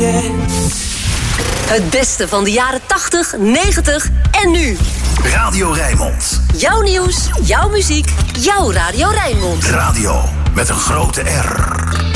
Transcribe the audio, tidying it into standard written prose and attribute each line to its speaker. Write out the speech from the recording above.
Speaker 1: forget.
Speaker 2: Het beste van de jaren 80, 90 en nu.
Speaker 3: Radio Rijnmond.
Speaker 2: Jouw nieuws, jouw muziek, jouw Radio Rijnmond.
Speaker 3: Radio met een grote R.